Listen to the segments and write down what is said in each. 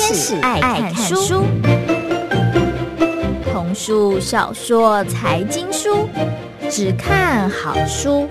使爱看书，童书、小说、财经书，只看好书。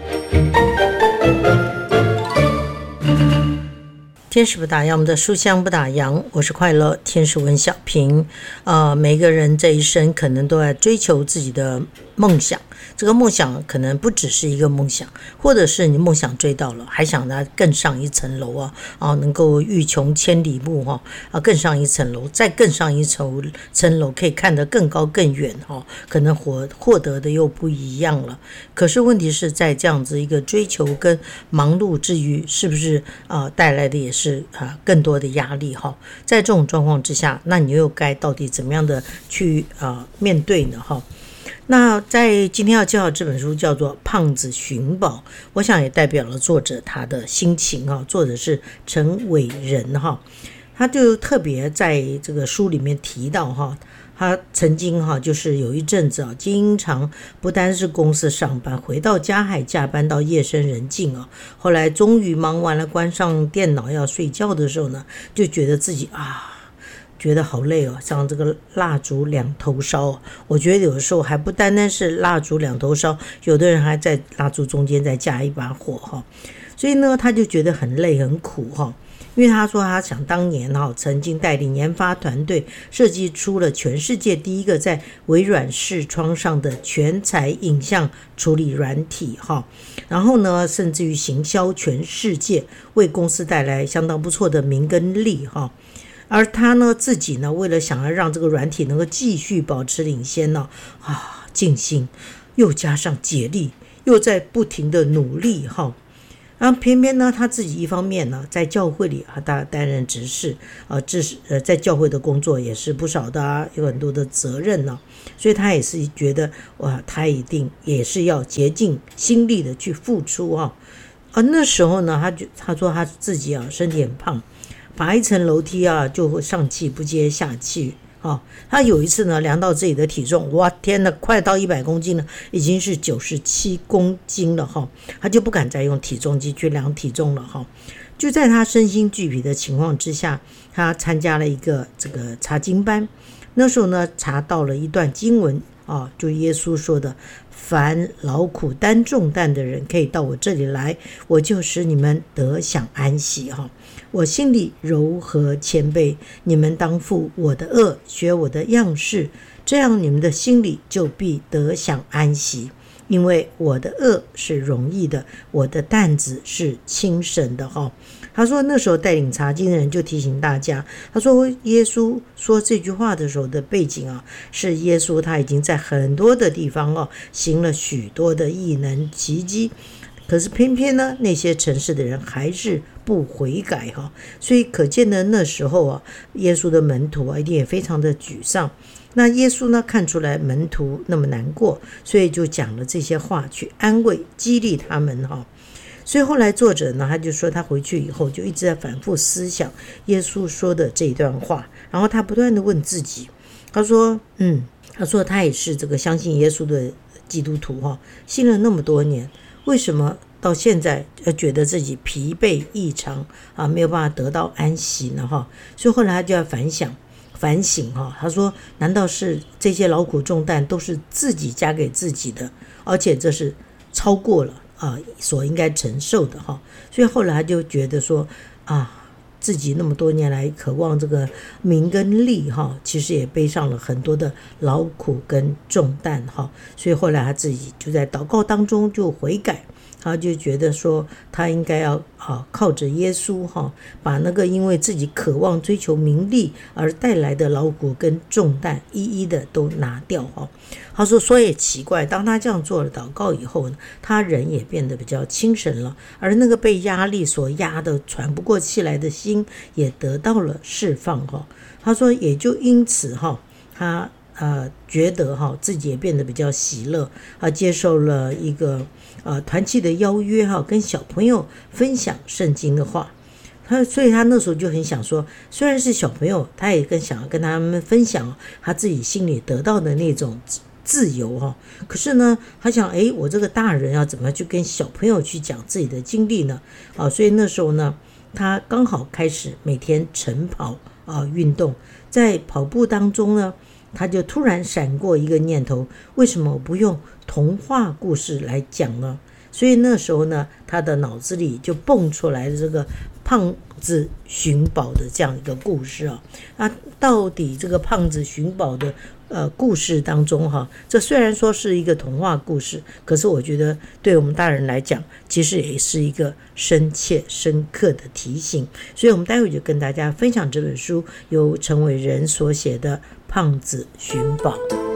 天使不打烊，我们的书香不打烊。我是快乐天使文小平。每个人这一生可能都在追求自己的梦想，这个梦想可能不只是一个梦想，或者是你梦想追到了，还想它更上一层楼能够欲穷千里目更上一层楼，再更上一层楼，可以看得更高更远可能获得的又不一样了。可是问题是在这样子一个追求跟忙碌之余，是不是带来的也是更多的压力在这种状况之下，那你又该到底怎么样的去面对呢那在今天要介绍这本书叫做《胖子寻宝》，我想也代表了作者他的心情作者是陈伟仁他就特别在这个书里面提到他曾经就是有一阵子经常不单是公司上班，回到家还加班到夜深人静后来终于忙完了，关上电脑要睡觉的时候呢，就觉得自己觉得好累像这个蜡烛两头烧我觉得有的时候还不单单是蜡烛两头烧，有的人还在蜡烛中间再加一把火所以呢他就觉得很累很苦因为他说他想当年曾经带领研发团队设计出了全世界第一个在微软视窗上的全彩影像处理软体然后呢甚至于行销全世界，为公司带来相当不错的名跟利而他呢自己呢为了想要让这个软体能够继续保持领先尽心又加上竭力，又在不停的努力然后偏偏呢他自己一方面呢在教会里担任执事在教会的工作也是不少的有很多的责任所以他也是觉得他一定也是要竭尽心力的去付出那时候呢他说他自己身体很胖，爬一层楼梯就会上气不接下气他有一次呢量到自己的体重，哇天哪，快到100公斤了，已经是97公斤了他就不敢再用体重机去量体重了就在他身心俱疲的情况之下，他参加了一个这个查经班。那时候呢查到了一段经文就耶稣说的，凡劳苦担重担的人可以到我这里来，我就使你们得享安息我心里柔和谦卑，你们当负我的恶，学我的样式，这样你们的心里就必得享安息，因为我的恶是容易的，我的担子是轻省的他说那时候带领查经的人就提醒大家，他说耶稣说这句话的时候的背景是耶稣他已经在很多的地方行了许多的异能奇迹，可是偏偏呢那些城市的人还是不悔改所以可见的那时候耶稣的门徒一定也非常的沮丧。那耶稣呢看出来门徒那么难过，所以就讲了这些话去安慰激励他们所以后来作者呢他就说他回去以后就一直在反复思想耶稣说的这一段话，然后他不断的问自己，他说他也是这个相信耶稣的基督徒信了那么多年，为什么到现在觉得自己疲惫异常没有办法得到安息呢所以后来他就要反省他说难道是这些劳苦重担都是自己加给自己的，而且这是超过了所应该承受的所以后来他就觉得说自己那么多年来渴望这个名跟利其实也背上了很多的劳苦跟重担所以后来他自己就在祷告当中就悔改，他就觉得说他应该要靠着耶稣把那个因为自己渴望追求名利而带来的劳苦跟重担一一的都拿掉他说所以奇怪，当他这样做了祷告以后呢，他人也变得比较清神了，而那个被压力所压得喘不过气来的心也得到了释放他说也就因此他觉得自己也变得比较喜乐接受了一个团契的邀约跟小朋友分享圣经的话所以他那时候就很想说，虽然是小朋友，他也想要跟他们分享他自己心里得到的那种自由可是呢他想我这个大人要怎么去跟小朋友去讲自己的经历呢所以那时候呢他刚好开始每天晨跑运动。在跑步当中呢，他就突然闪过一个念头，为什么我不用童话故事来讲呢？所以那时候呢，他的脑子里就蹦出来的这个胖子寻宝的这样一个故事到底这个胖子寻宝的故事当中这虽然说是一个童话故事，可是我觉得对我们大人来讲，其实也是一个深切深刻的提醒。所以我们待会就跟大家分享这本书，由陈伟仁所写的《胖子寻宝》。